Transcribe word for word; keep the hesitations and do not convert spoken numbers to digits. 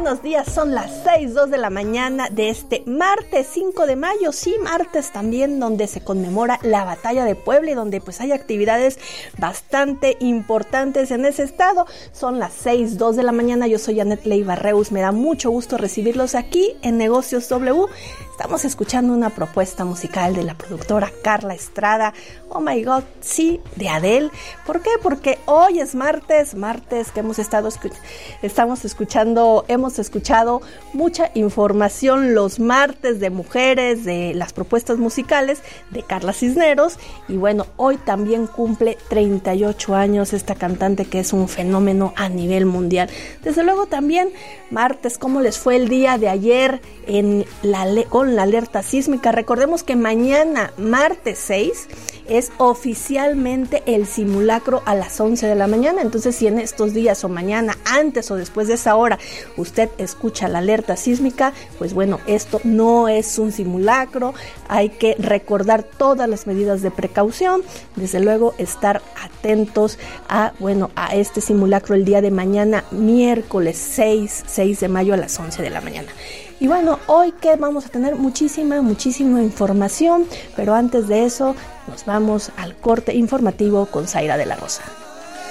buenos días, son las seis, dos de la mañana de este martes cinco de mayo, sí, martes también donde se conmemora la batalla de Puebla y donde pues hay actividades bastante importantes en ese estado. Son las seis, dos de la mañana, yo soy Anet Leiva Reus, me da mucho gusto recibirlos aquí en Negocios W. Estamos escuchando una propuesta musical de la productora Carla Estrada, Oh My God, sí, de Adele. ¿Por qué? Porque hoy es martes, martes que hemos estado escuch- estamos escuchando, hemos escuchado mucha información los martes de mujeres, de las propuestas musicales de Carla Cisneros. Y bueno, hoy también cumple treinta y ocho años esta cantante que es un fenómeno a nivel mundial. Desde luego también martes, ¿cómo les fue el día de ayer en la con la alerta sísmica? Recordemos que mañana, martes seis, es oficialmente el simulacro a las once de la mañana. Entonces, si en estos días o mañana, antes o después de esa hora, usted escucha la alerta sísmica, pues bueno, esto no es un simulacro. Hay que recordar todas las medidas de precaución. Desde luego, estar atentos a, bueno, a este simulacro el día de mañana, miércoles seis de mayo a las once de la mañana. Y bueno, hoy que vamos a tener muchísima, muchísima información, pero antes de eso nos vamos al corte informativo con Zaira de la Rosa.